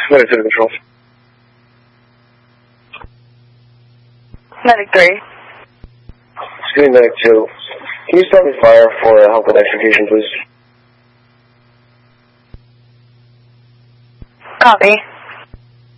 Medic to control. Medic 3. Screen Medic 2. Can you start me fire for help with extrication, please? Copy.